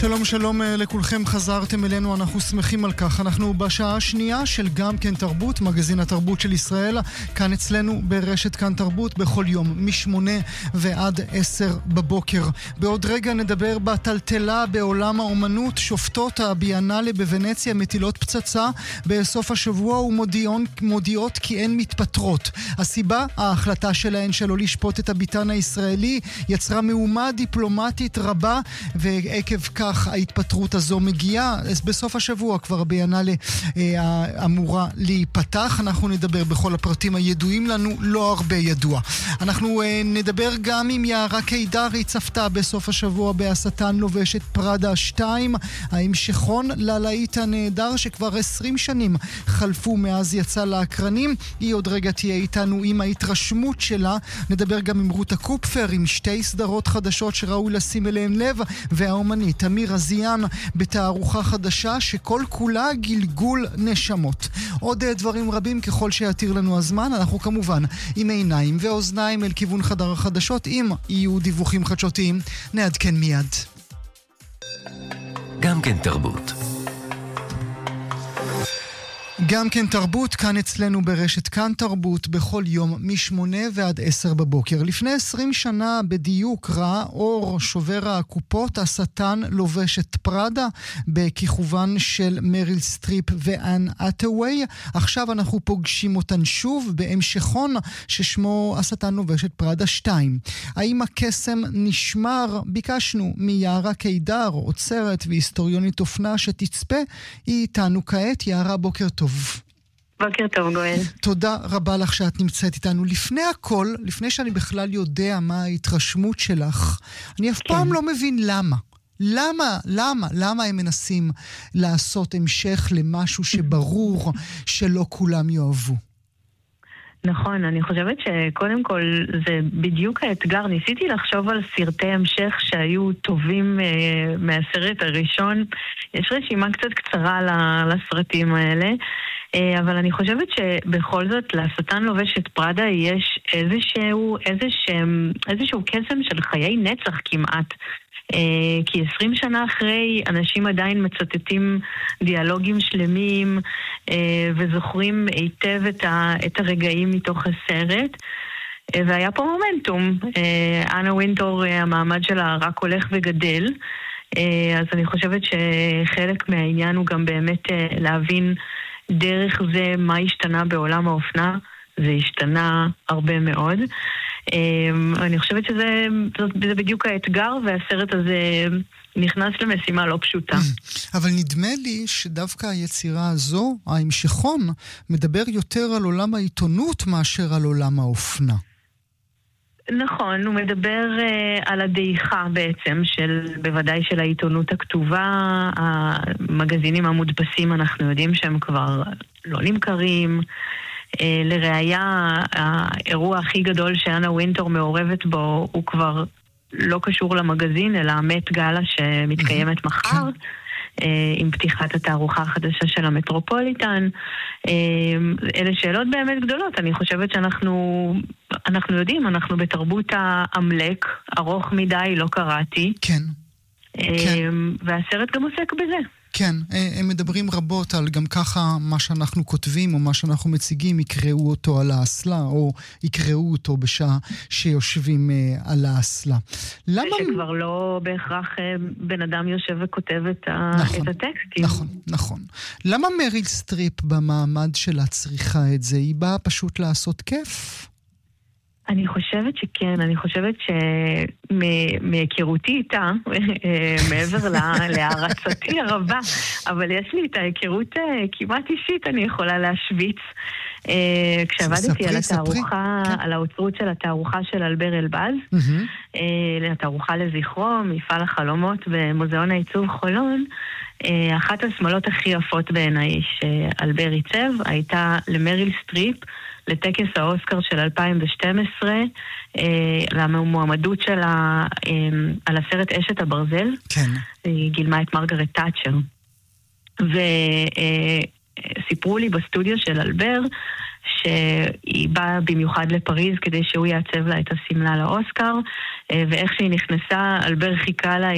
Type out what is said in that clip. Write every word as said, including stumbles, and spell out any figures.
שלום שלום לכולכם, חזרתם אלינו, אנחנו שמחים על כך. אנחנו בשעה השנייה של גם כן תרבות, מגזין התרבות של ישראל, כאן אצלנו ברשת כאן תרבות, בכל יום משמונה ועד עשר בבוקר. בעוד רגע נדבר בטלטלה בעולם האומנות. שופטות הביאנלה בוונציה מטילות פצצה בסוף השבוע ומודיעות כי הן מתפטרות. הסיבה, ההחלטה שלהן שלא לשפוט את הביטן הישראלי יצרה מהומה דיפלומטית רבה, ועקב כך ההתפטרות הזו מגיעה. בסוף השבוע כבר הביאנלה אה, אמורה להיפתח. אנחנו נדבר בכל הפרטים הידועים לנו, לא הרבה ידוע. אנחנו אה, נדבר גם עם יערה קידר, היא צפתה בסוף השבוע בהשטן לובשת פראדה שתיים, ההמשכון ללהיט הנהדר שכבר עשרים שנים חלפו מאז יצא לאקרנים. היא עוד רגע תהיה איתנו עם ההתרשמות שלה. נדבר גם עם רותה קופפר, עם שתי סדרות חדשות שראוי לשים אליהן לב, והאומנית תמיר רזיאן בתערוכה חדשה שכל כולה גלגול נשמות. עוד דברים רבים ככל שיתיר לנו הזמן. אנחנו כמובן עם עיניים ואוזניים אל כיוון חדר החדשות. אם יהיו דיווחים חדשותיים נעדכן מיד. גם כן תרבות. גם כן תרבות, כאן אצלנו ברשת כאן תרבות, בכל יום משמונה ועד עשר בבוקר. לפני עשרים שנה בדיוק ראה אור שובר הקופות השטן לובשת פראדה, בכיכובן של מריל סטריפ ואן אטווי. עכשיו אנחנו פוגשים אותן שוב בהמשכון ששמו השטן לובשת פראדה שתיים. האם הקסם נשמר? ביקשנו מיערה קידר, עוצרת והיסטוריונית אופנה שתצפה. היא איתנו כעת. יערה, בוקר טוב. בוקר טוב גואל. תודה רבה לך שאת נמצאת איתנו. לפני הכל, לפני שאני בכלל יודע מה ההתרשמות שלך, אני אף כן. פעם לא מבין למה. למה, למה, למה הם מנסים לעשות המשך למשהו שברור שלא כולם יאהבו? נכון, אני חושבת שקודם כל זה בדיוק האתגר. ניסיתי לחשוב על סרטי המשך שהיו טובים אה, מהסרט הראשון. יש רשימה קצת קצרה לסרטים האלה, אה, אבל אני חושבת שבכל זאת לשטן לובשת פראדה יש איזשהו, איזשהו, איזשהו קסם של חיי נצח כמעט. Uh, כי עשרים שנה אחרי אנשים עדיין מצטטים דיאלוגים שלמים uh, וזוכרים היטב את, ה, את הרגעים מתוך הסרט, uh, והיה פה מומנטום. uh, אנה ווינטור, uh, המעמד שלה רק הולך וגדל, uh, אז אני חושבת שחלק מהעניין הוא גם באמת uh, להבין דרך זה מה השתנה בעולם האופנה. זה השתנה הרבה מאוד. אני חושבת שזה זה בדיוק האתגר, והסרט הזה נכנס למשימה לא פשוטה. אבל נדמה לי שדווקא היצירה הזו, ההמשכון, מדבר יותר על עולם העיתונות מאשר על עולם האופנה. נכון, הוא מדבר uh, על הדעיכה בעצם של, בוודאי של העיתונות הכתובה. המגזינים המודפסים אנחנו יודעים שהם כבר לא נמכרים. Uh, לראיה, האירוע הכי גדול שאנה ווינטור מעורבת בו הוא כבר לא קשור למגזין, אלא המט גאלה שמתקיימת מחר, uh, עם פתיחת התערוכה החדשה של המטרופוליטן. uh, אלה שאלות באמת גדולות. אני חושבת שאנחנו אנחנו יודעים, אנחנו בתרבות העמלק, ארוך מדי, לא קראתי. כן. uh, כן. והסרט גם עוסק בזה. כן, הם מדברים רבות על גם ככה מה שאנחנו כותבים או מה שאנחנו מציגים, יקראו אותו על האסלה או יקראו אותו בשעה שיושבים על האסלה. למה... שכבר לא בהכרח בן אדם יושב וכותב את, ה... נכון, את הטקסטים. נכון, נכון. למה מריל סטריפ במעמד שלה צריכה את זה? היא באה פשוט לעשות כיף? אני חושבת שכן, אני חושבת שמהיכרותי איתה, מעבר להערצתי הרבה, אבל יש לי את ההיכרות כמעט אישית, אני יכולה להשוויץ. כשעבדתי על התערוכה, על האוצרות של התערוכה של אלבר אלבז, התערוכה לזכרו, מפעל החלומות במוזיאון העיצוב חולון, אחת הסמלות הכי יפות בעיניי שאלבר עיצב הייתה למריל סטריפ, לטקס האוסקר של אלפיים ושתים עשרה, למועמדות שלה על הסרט אשת הברזל. כן. היא גילמה את מרגרט תאצ'ר. וסיפרו לי בסטודיו של אלבר שהיא באה במיוחד לפריז כדי שהוא יעצב לה את הסמלה לאוסקר, ואיך שהיא נכנסה, אלבר חיכה לה